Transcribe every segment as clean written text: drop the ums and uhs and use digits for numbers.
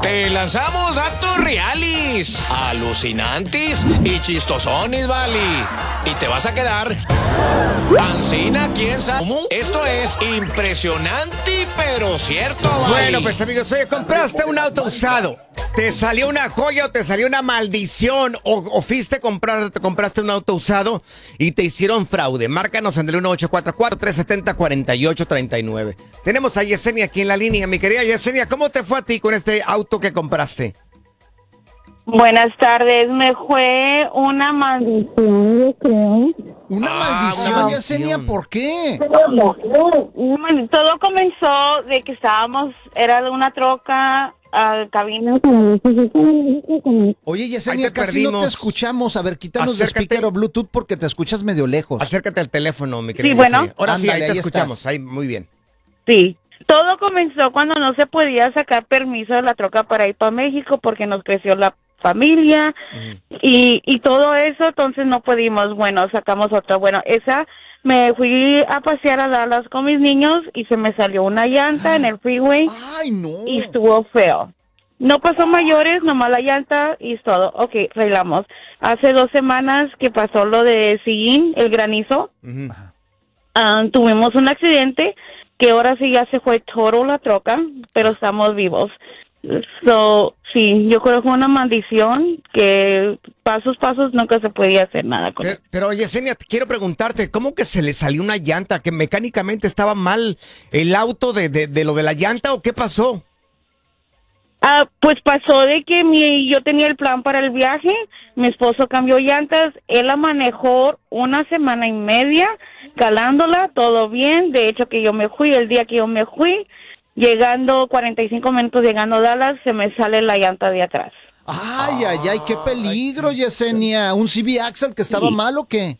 Te lanzamos datos reales, alucinantes y chistosones, vale. Y te vas a quedar ancina, quién sabe cómo. Esto es impresionante, pero cierto, vale. Bueno, pues amigos, oye, compraste un auto usado. ¿Te salió una joya o te salió una maldición? ¿O fuiste compraste un auto usado y te hicieron fraude? Márcanos en el 1844-370-4839. Tenemos a Yesenia aquí en la línea. Mi querida Yesenia, ¿cómo te fue a ti con este auto que compraste? Buenas tardes, me fue una maldición, yo creo. ¿Una maldición, Yesenia? ¿Por qué? Todo comenzó de que era de una troca cabina. Oye, Yesenia, casi perdimos. no te escuchamos. A ver, quítanos de speaker o Bluetooth porque te escuchas medio lejos. Acércate al teléfono, mi querida Sí, bueno. Yesenia. Ahora sí, Ándale, ahí te ahí escuchamos. estás. Ahí, muy bien. Sí. Todo comenzó cuando no se podía sacar permiso de la troca para ir para México porque nos creció la familia y todo eso, entonces no pudimos. Bueno, sacamos otra. Bueno, me fui a pasear a Dallas con mis niños y se me salió una llanta en el freeway. ¡Ay, no! Y estuvo feo. No pasó mayores, nomás la llanta y es todo. Ok, arreglamos. Hace 2 semanas que pasó lo de Sillín, el granizo, tuvimos un accidente que ahora sí ya se fue todo la troca, pero estamos vivos. Sí, yo creo que fue una maldición que pasos nunca se podía hacer nada con él. Pero Yesenia, quiero preguntarte, ¿cómo que se le salió una llanta? ¿Que mecánicamente estaba mal el auto de lo de la llanta o qué pasó? Pues pasó de que yo tenía el plan para el viaje, mi esposo cambió llantas, él la manejó 1 semana y media, calándola, todo bien, de hecho que yo me fui, el día que yo me fui, llegando 45 minutos llegando a Dallas, se me sale la llanta de atrás. ¡Ay, qué peligro, Yesenia! ¿Un CB Axle que estaba mal o qué?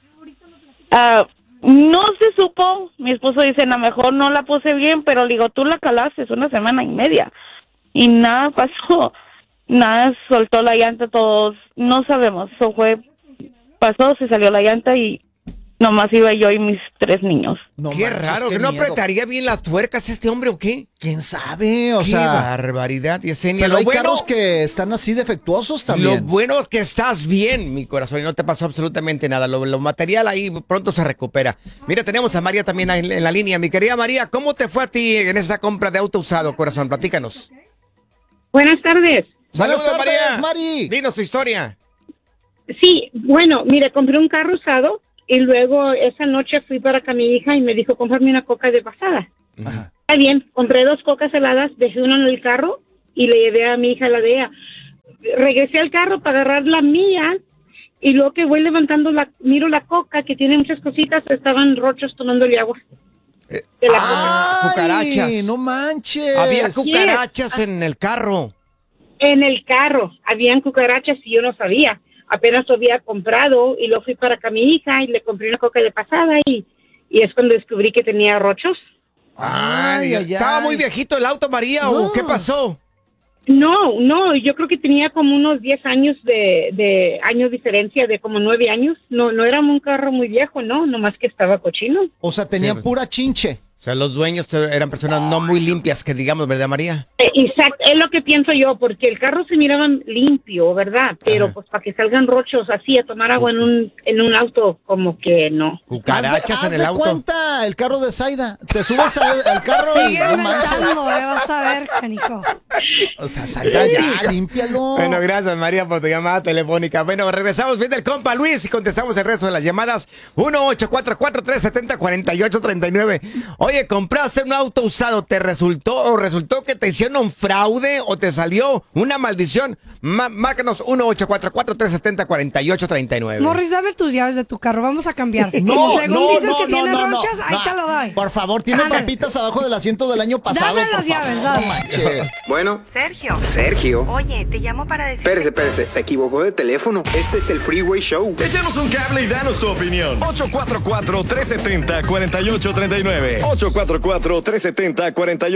No se supo, mi esposo dice, a lo mejor no la puse bien, pero le digo, tú la calaste, es 1 semana y media. Y nada pasó, nada, soltó la llanta, todos, no sabemos, pasó, se salió la llanta y nomás iba yo y mis 3 niños. No qué manches, raro, qué ¿que no miedo. apretaría bien las tuercas este hombre o qué? ¿Quién sabe? O Qué sea, barbaridad, Yesenia. pero hay carros que están así defectuosos también. Lo bueno es que estás bien, mi corazón, y no te pasó absolutamente nada. Lo material ahí pronto se recupera. Mira, tenemos a María también en la línea. Mi querida María, ¿cómo te fue a ti en esa compra de auto usado, corazón? Platícanos. Buenas tardes. Saludos, Buenas tardes, María. Mari. Dinos tu historia. Sí, bueno, mire, compré un carro usado y luego esa noche fui para acá mi hija y me dijo, cómprame una coca de pasada. Ajá. Está bien, compré 2 cocas heladas, dejé una en el carro y le llevé a mi hija la de ella. Regresé al carro para agarrar la mía y luego que voy levantando, miro la coca que tiene muchas cositas, estaban rochos tomándole agua. De la coca. ¡Ay, cucarachas. no manches! Había cucarachas en el carro. En el carro habían cucarachas y yo no sabía. Apenas lo había comprado y lo fui para acá a mi hija y le compré una coca de pasada y es cuando descubrí que tenía rochos. Ay, ¿Estaba muy viejito el auto, María, o qué pasó? No, yo creo que tenía como unos 10 años de años diferencia, de como 9 años. No era un carro muy viejo, nomás que estaba cochino. O sea, tenía Sí, pura chinche. O sea, los dueños eran personas no muy limpias, que digamos, ¿verdad, María? Exacto, es lo que pienso yo, porque el carro se miraba limpio, ¿verdad? Pero Ajá. pues para que salgan rochos así a tomar agua en un auto, como que no. Cucarachas en el auto. Cuenta el carro de Zaida. Te subes al carro y Sigue no manches. inventando, vas a ver, canijo. O sea, Zaida, ya, límpialo. Bueno, gracias, María, por tu llamada telefónica. Bueno, regresamos bien del compa Luis y contestamos el resto de las llamadas. 1-844-370-4839. Oye, ¿compraste un auto usado? ¿Te resultó que te hicieron un fraude o te salió una maldición? Márcanos 1-844-370-4839. Morris, dame tus llaves de tu carro, vamos a cambiar. No, Según no, dices no, que no, tiene no, ronchas, ahí no. te lo doy. Por favor, tiene Ándale. papitas abajo del asiento del año pasado. Dame por las favor. llaves, dame. No manches. Bueno, Sergio, oye, te llamo para decir... espérese, se equivocó de teléfono. Este es el Freeway Show. Échanos un cable y danos tu opinión. 844-370-4839. 844-370-4839.